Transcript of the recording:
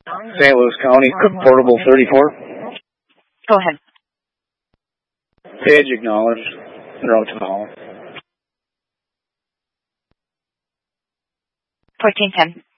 St. Louis County, portable 34. Go ahead. Page acknowledged. Route to the hall. 1410.